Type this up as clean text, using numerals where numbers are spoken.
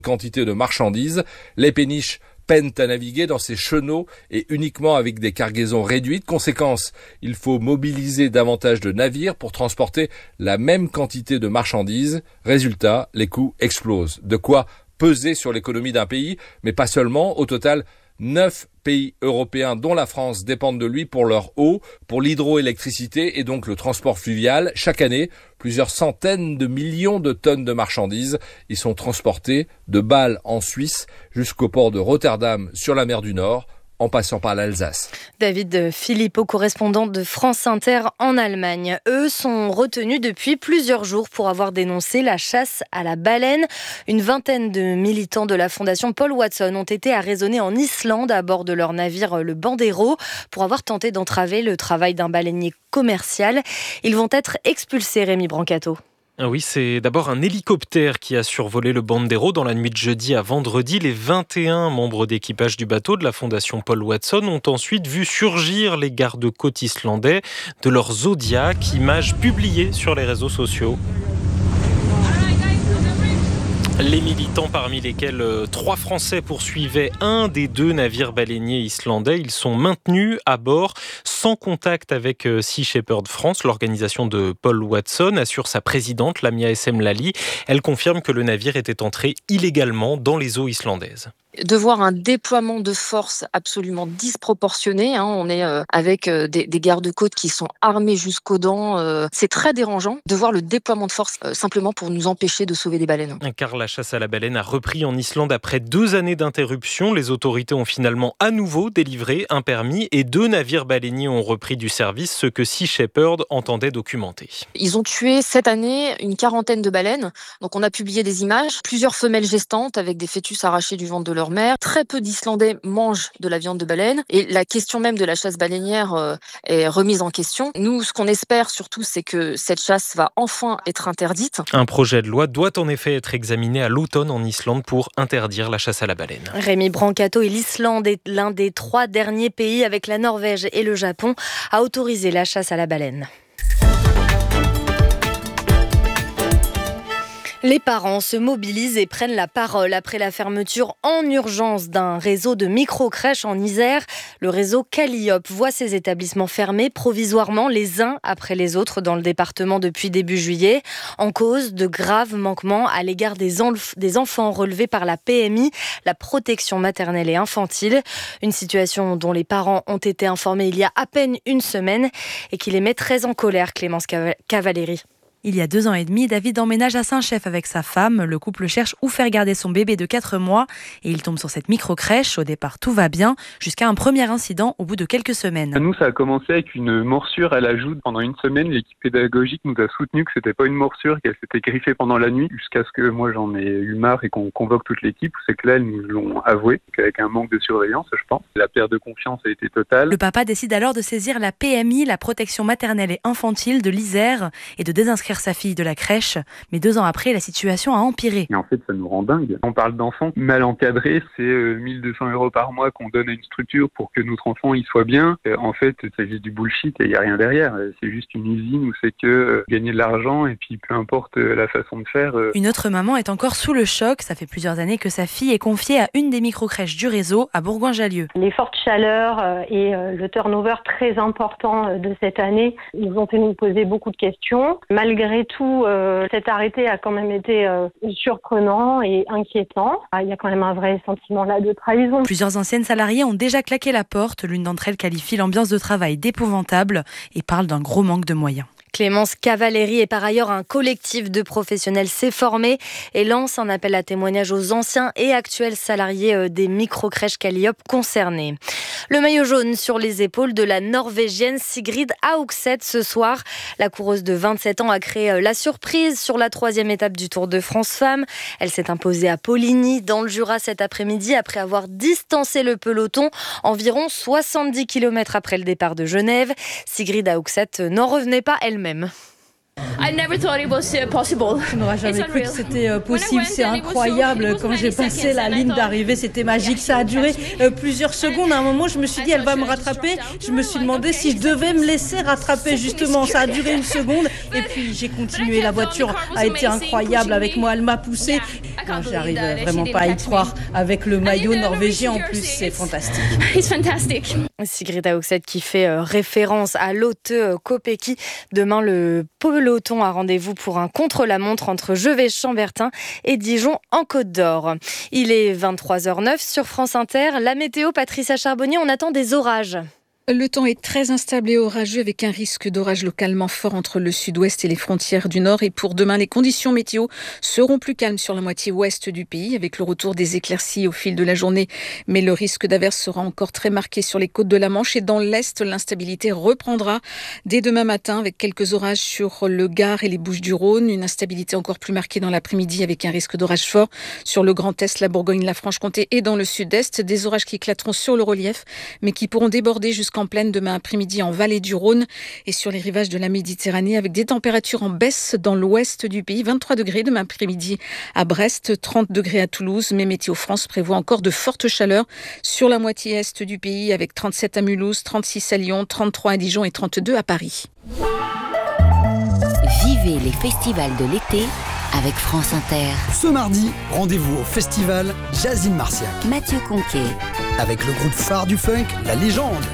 quantité de marchandises. Les péniches peinent à naviguer dans ces chenaux et uniquement avec des cargaisons réduites. Conséquence, il faut mobiliser davantage de navires pour transporter la même quantité de marchandises. Résultat, les coûts explosent. De quoi peser sur l'économie d'un pays, mais pas seulement. Au total, 9 pays européens, dont la France, dépendent de lui pour leur eau, pour l'hydroélectricité et donc le transport fluvial. Chaque année, plusieurs centaines de millions de tonnes de marchandises y sont transportées de Bâle en Suisse jusqu'au port de Rotterdam sur la mer du Nord, en passant par l'Alsace. David Philippot, correspondant de France Inter en Allemagne. Eux sont retenus depuis plusieurs jours pour avoir dénoncé la chasse à la baleine. Une vingtaine de militants de la fondation Paul Watson ont été arraisonnés en Islande à bord de leur navire le Bandero pour avoir tenté d'entraver le travail d'un baleinier commercial. Ils vont être expulsés, Rémi Brancato. Oui, c'est d'abord un hélicoptère qui a survolé le Bandero dans la nuit de jeudi à vendredi. Les 21 membres d'équipage du bateau de la fondation Paul Watson ont ensuite vu surgir les gardes-côtes islandais de leur Zodiac, image publiée sur les réseaux sociaux. Les militants, parmi lesquels 3 Français poursuivaient un des 2 navires baleiniers islandais, ils sont maintenus à bord sans contact avec Sea Shepherd France, l'organisation de Paul Watson, assure sa présidente Lamia Essemlali. Elle confirme que le navire était entré illégalement dans les eaux islandaises. De voir un déploiement de force absolument disproportionné, on est avec des gardes-côtes qui sont armés jusqu'aux dents, c'est très dérangeant de voir le déploiement de force simplement pour nous empêcher de sauver des baleines. Car la chasse à la baleine a repris en Islande après 2 années d'interruption. Les autorités ont finalement à nouveau délivré un permis et 2 navires baleiniers ont repris du service, ce que Sea Shepherd entendait documenter. Ils ont tué cette année une 40aine de baleines, donc on a publié des images, plusieurs femelles gestantes avec des fœtus arrachés du ventre de leur mère. Très peu d'Islandais mangent de la viande de baleine et la question même de la chasse baleinière est remise en question. Nous, ce qu'on espère surtout, c'est que cette chasse va enfin être interdite. Un projet de loi doit en effet être examiné à l'automne en Islande pour interdire la chasse à la baleine. Rémi Brancato, et l'Islande est l'un des 3 derniers pays avec la Norvège et le Japon à autoriser la chasse à la baleine. Les parents se mobilisent et prennent la parole après la fermeture en urgence d'un réseau de micro-crèches en Isère. Le réseau Calliope voit ses établissements fermés provisoirement les uns après les autres dans le département depuis début juillet. En cause de graves manquements à l'égard des enfants relevés par la PMI, la protection maternelle et infantile. Une situation dont les parents ont été informés il y a à peine une semaine et qui les met très en colère, Clémence Cavalieri. Il y a 2 ans et demi, David emménage à Saint-Chef avec sa femme. Le couple cherche où faire garder son bébé de 4 mois et il tombe sur cette micro-crèche. Au départ, tout va bien, jusqu'à un premier incident au bout de quelques semaines. Nous, ça a commencé avec une morsure à la joue. Pendant une semaine, l'équipe pédagogique nous a soutenu que c'était pas une morsure, qu'elle s'était griffée pendant la nuit, jusqu'à ce que moi j'en ai eu marre et qu'on convoque toute l'équipe. C'est que là, elles nous l'ont avoué, qu'avec un manque de surveillance, je pense. La perte de confiance a été totale. Le papa décide alors de saisir la PMI, la protection maternelle et infantile de l'Isère, et de désinscrire sa fille de la crèche. Mais 2 ans après, la situation a empiré. Et en fait, ça nous rend dingue. On parle d'enfants mal encadrés. C'est 1200 € par mois qu'on donne à une structure pour que notre enfant y soit bien. En fait, c'est juste du bullshit et il n'y a rien derrière. C'est juste une usine où c'est que gagner de l'argent et puis peu importe la façon de faire. Une autre maman est encore sous le choc. Ça fait plusieurs années que sa fille est confiée à une des micro-crèches du réseau à Bourgoin-Jallieu. Les fortes chaleurs et le turnover très important de cette année nous ont fait nous poser beaucoup de questions. Malgré tout, cet arrêté a quand même été surprenant et inquiétant. Il y a quand même un vrai sentiment là de trahison. Plusieurs anciennes salariées ont déjà claqué la porte. L'une d'entre elles qualifie l'ambiance de travail d'épouvantable et parle d'un gros manque de moyens. Clémence Cavalieri est par ailleurs un collectif de professionnels s'est formé et lance un appel à témoignage aux anciens et actuels salariés des micro-crèches Calliope concernés. Le maillot jaune sur les épaules de la Norvégienne Sigrid Haugset ce soir. La coureuse de 27 ans a créé la surprise sur la 3e étape du Tour de France Femmes. Elle s'est imposée à Poligny dans le Jura cet après-midi après avoir distancé le peloton environ 70 km après le départ de Genève. Sigrid Haugset n'en revenait pas elle-même. Je n'aurais jamais cru que c'était possible, c'est incroyable. Quand j'ai passé la ligne d'arrivée, c'était magique. Ça a duré plusieurs secondes. À un moment, je me suis dit, elle va me rattraper. Je me suis demandé si je devais me laisser rattraper, justement. Ça a duré une seconde. Et puis, j'ai continué. La voiture a été incroyable avec moi. Elle m'a poussée. J'arrive vraiment pas à y croire. Avec le maillot norvégien en plus, c'est fantastique. Sigrid Augset qui fait référence à l'Ote Kopecky. Demain, le peloton a rendez-vous pour un contre-la-montre entre Jevé-Chambertin et Dijon en Côte d'Or. Il est 23h09 sur France Inter. La météo, Patricia Charbonnier, on attend des orages. Le temps est très instable et orageux avec un risque d'orage localement fort entre le sud-ouest et les frontières du nord. Et pour demain, les conditions météo seront plus calmes sur la moitié ouest du pays avec le retour des éclaircies au fil de la journée. Mais le risque d'averse sera encore très marqué sur les côtes de la Manche et dans l'est, l'instabilité reprendra dès demain matin avec quelques orages sur le Gard et les Bouches-du-Rhône. Une instabilité encore plus marquée dans l'après-midi avec un risque d'orage fort sur le Grand Est, la Bourgogne, la Franche-Comté et dans le sud-est. Des orages qui éclateront sur le relief mais qui pourront déborder jusqu'en pleine demain après-midi en vallée du Rhône et sur les rivages de la Méditerranée avec des températures en baisse dans l'ouest du pays. 23 degrés demain après-midi à Brest, 30 degrés à Toulouse. Mais Météo France prévoit encore de fortes chaleurs sur la moitié est du pays avec 37 à Mulhouse, 36 à Lyon, 33 à Dijon et 32 à Paris. Vivez les festivals de l'été avec France Inter. Ce mardi, rendez-vous au festival Jazzin Marciac. Mathieu Conquet. Avec le groupe phare du funk, La Légende.